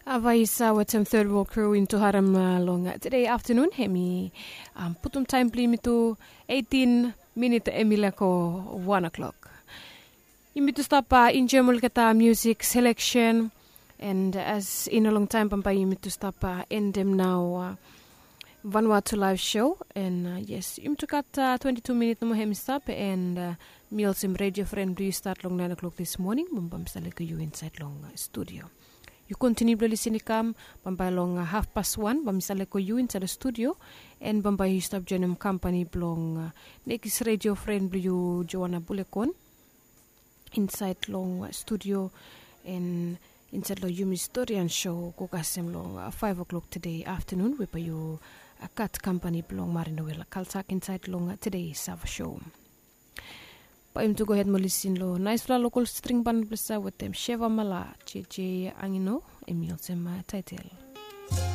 Avaisa with some third world crew into Haram long today afternoon. Hemi putum time limit to 18 minutes emilako 1 o'clock. You to stop in German kata music selection, and as in a long time pampa you to stop end them now Vanuatu live show, and yes you to cut 22 minutes no hemi stop and meals in radio friend do you start long 9 o'clock this morning bumbam salika you inside long studio. You continue to listen kam bambay long 1:30 bamisale ko you inside the studio, and bambay you stop joining company blong next radio friend you Joanna Bulekon inside long studio, and inside lo you historian show ko kasem long 5 o'clock today afternoon we pa you a cut company blong Marinowela Kalsak inside long today Sava show. I'm to go ahead and listen lo nice local string band with them Sheva Mala JJ Angino Emil Title.